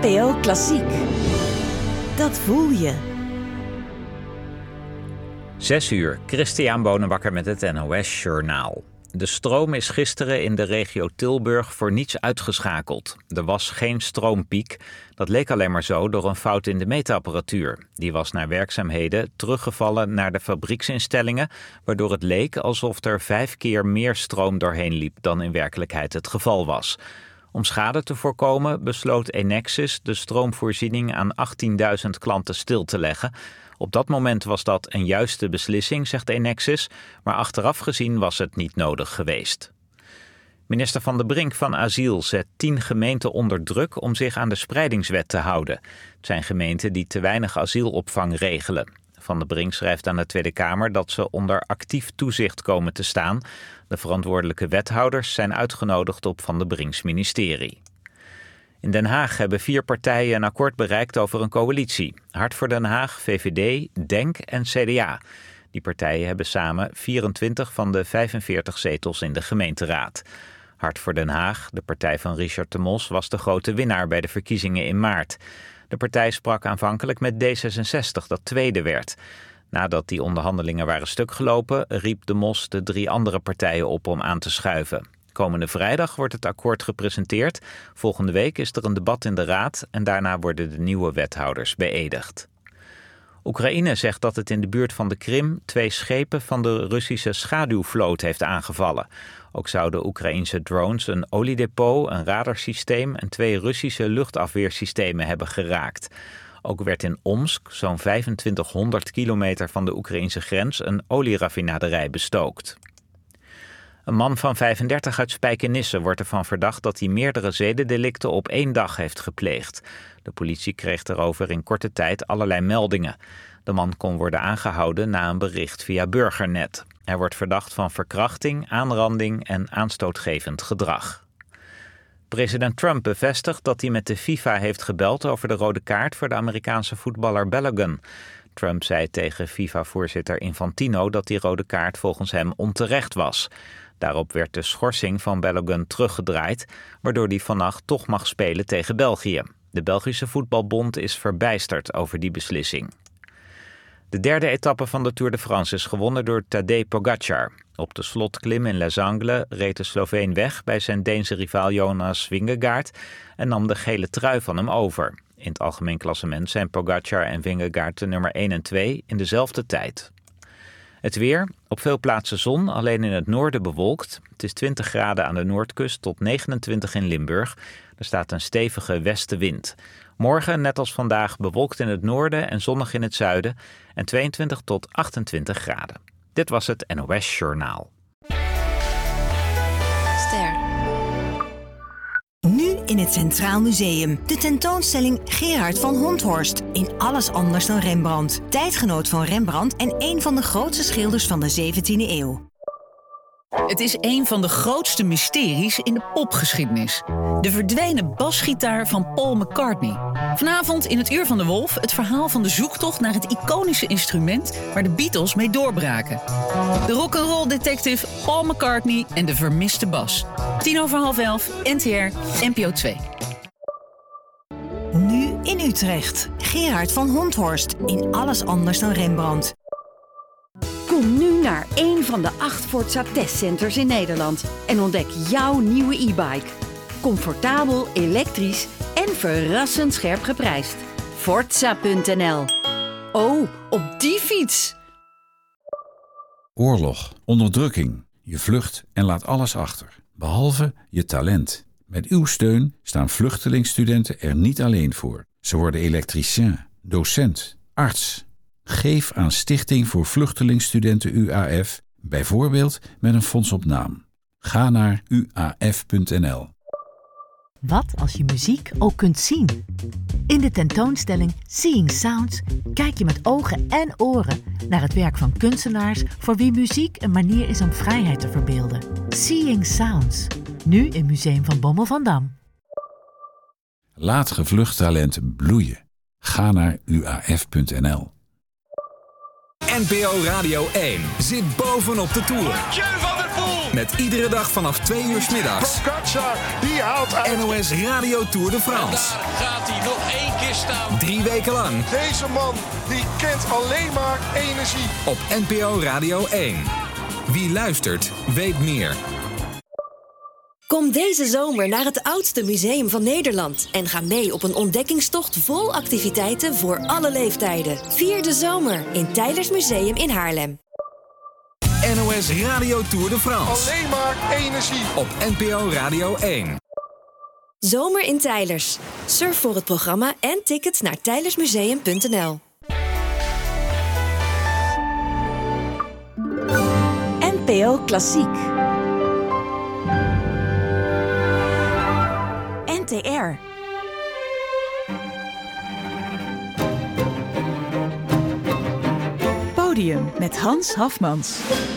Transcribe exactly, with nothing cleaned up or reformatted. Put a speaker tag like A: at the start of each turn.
A: N P O Klassiek. Dat voel je.
B: Zes uur, Christian Bonenbakker met het N O S Journaal. De stroom is gisteren in de regio Tilburg voor niets uitgeschakeld. Er was geen stroompiek. Dat leek alleen maar zo door een fout in de meetapparatuur. Die was na werkzaamheden teruggevallen naar de fabrieksinstellingen, waardoor het leek alsof er vijf keer meer stroom doorheen liep dan in werkelijkheid het geval was. Om schade te voorkomen besloot Enexis de stroomvoorziening aan achttienduizend klanten stil te leggen. Op dat moment was dat een juiste beslissing, zegt Enexis, maar achteraf gezien was het niet nodig geweest. Minister Van de Brink van Asiel zet tien gemeenten onder druk om zich aan de spreidingswet te houden. Het zijn gemeenten die te weinig asielopvang regelen. Van de Brink schrijft aan de Tweede Kamer dat ze onder actief toezicht komen te staan. De verantwoordelijke wethouders zijn uitgenodigd op Van de Brinks ministerie. In Den Haag hebben vier partijen een akkoord bereikt over een coalitie. Hart voor Den Haag, V V D, DENK en C D A. Die partijen hebben samen vierentwintig van de vijfenveertig zetels in de gemeenteraad. Hart voor Den Haag, de partij van Richard de Mos, was de grote winnaar bij de verkiezingen in maart. De partij sprak aanvankelijk met D zesenzestig, dat tweede werd. Nadat die onderhandelingen waren stuk gelopen, riep de Mos de drie andere partijen op om aan te schuiven. Komende vrijdag wordt het akkoord gepresenteerd. Volgende week is er een debat in de Raad en daarna worden de nieuwe wethouders beëdigd. Oekraïne zegt dat het in de buurt van de Krim twee schepen van de Russische schaduwvloot heeft aangevallen. Ook zouden Oekraïense drones een oliedepot, een radarsysteem en twee Russische luchtafweersystemen hebben geraakt. Ook werd in Omsk, zo'n vijfentwintighonderd kilometer van de Oekraïnse grens, een olieraffinaderij bestookt. Een man van vijfendertig uit Spijkenisse wordt ervan verdacht dat hij meerdere zedendelicten op één dag heeft gepleegd. De politie kreeg erover in korte tijd allerlei meldingen. De man kon worden aangehouden na een bericht via Burgernet. Hij wordt verdacht van verkrachting, aanranding en aanstootgevend gedrag. President Trump bevestigt dat hij met de FIFA heeft gebeld over de rode kaart voor de Amerikaanse voetballer Balogun. Trump zei tegen FIFA-voorzitter Infantino dat die rode kaart volgens hem onterecht was. Daarop werd de schorsing van Balogun teruggedraaid, waardoor hij vannacht toch mag spelen tegen België. De Belgische voetbalbond is verbijsterd over die beslissing. De derde etappe van de Tour de France is gewonnen door Tadej Pogačar. Op de slotklim in Les Angles reed de Sloveen weg bij zijn Deense rivaal Jonas Vingegaard en nam de gele trui van hem over. In het algemeen klassement zijn Pogačar en Vingegaard de nummer één en twee in dezelfde tijd. Het weer, op veel plaatsen zon, alleen in het noorden bewolkt. Het is twintig graden aan de noordkust tot negenentwintig in Limburg. Er staat een stevige westenwind. Morgen, net als vandaag, bewolkt in het noorden en zonnig in het zuiden. En tweeëntwintig tot achtentwintig graden. Dit was het N O S Journaal.
A: Ster. Nu in het Centraal Museum. De tentoonstelling Gerard van Honthorst. In alles anders dan Rembrandt. Tijdgenoot van Rembrandt en een van de grootste schilders van de zeventiende eeuw.
C: Het is een van de grootste mysteries in de popgeschiedenis. De verdwenen basgitaar van Paul McCartney. Vanavond in het Uur van de Wolf het verhaal van de zoektocht naar het iconische instrument waar de Beatles mee doorbraken. De rock'n'roll detective Paul McCartney en de vermiste bas. Tien over half elf, N T R, N P O twee.
A: Nu in Utrecht. Gerard van Honthorst. In alles anders dan Rembrandt.
D: Kom nu naar een van de acht Forza testcenters in Nederland en ontdek jouw nieuwe e-bike. Comfortabel, elektrisch en verrassend scherp geprijsd. Forza punt n l. Oh, op die fiets!
E: Oorlog, onderdrukking. Je vlucht en laat alles achter, behalve je talent. Met uw steun staan vluchtelingstudenten er niet alleen voor. Ze worden elektricien, docent, arts. Geef aan Stichting voor Vluchtelingstudenten U A F, bijvoorbeeld met een fonds op naam. Ga naar u a f punt n l.
F: Wat als je muziek ook kunt zien? In de tentoonstelling Seeing Sounds kijk je met ogen en oren naar het werk van kunstenaars voor wie muziek een manier is om vrijheid te verbeelden. Seeing Sounds, nu in Museum van Bommel van Dam.
E: Laat gevlucht talent bloeien. Ga naar u a f punt n l.
G: N P O Radio één zit bovenop de Tour.
H: Mathieu van der Poel.
G: Met iedere dag vanaf twee uur 's middags.
H: Pogacar, die haalt uit.
G: N O S Radio Tour de France.
I: Daar gaat hij nog één keer staan.
G: Drie weken lang.
H: Deze man, die kent alleen maar energie.
G: Op N P O Radio één. Wie luistert, weet meer.
J: Kom deze zomer naar het oudste museum van Nederland en ga mee op een ontdekkingstocht vol activiteiten voor alle leeftijden. Vier de zomer in Teylers Museum in Haarlem.
G: N O S Radio Tour de France.
H: Alleen maar energie.
G: Op N P O Radio één.
J: Zomer in Teylers. Surf voor het programma en tickets naar teylersmuseum punt n l. N P O Klassiek. N T R.
K: Podium met Hans Hafmans.